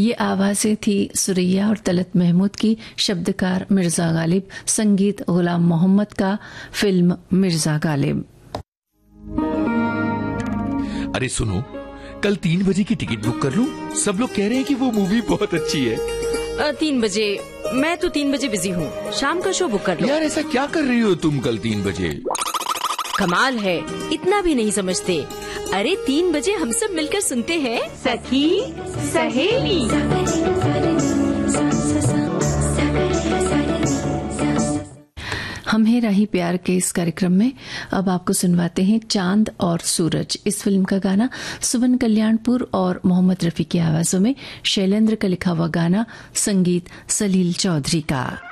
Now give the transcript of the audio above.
ये आवाज़ें थी सुरैया और तलत महमूद की, शब्दकार मिर्ज़ा गालिब, संगीत गुलाम मोहम्मद का, फिल्म मिर्ज़ा गालिब। अरे सुनो, कल 3 बजे की टिकट बुक कर लूं? सब लोग कह रहे हैं कि वो मूवी बहुत अच्छी है। 3 बजे? मैं तो 3 बजे बिजी हूँ, शाम का शो बुक कर लो। यार ऐसा क्या कर रही हो तुम कल 3 बजे? कमाल है, इतना भी नहीं समझते। अरे 3 बजे हम सब मिलकर सुनते हैं सखी सहेली। हम हैं राही प्यार के इस कार्यक्रम में अब आपको सुनवाते हैं चांद और सूरज। इस फिल्म का गाना सुबन कल्याणपुर और मोहम्मद रफी की आवाजों में, शैलेंद्र का लिखा हुआ गाना, संगीत सलील चौधरी का।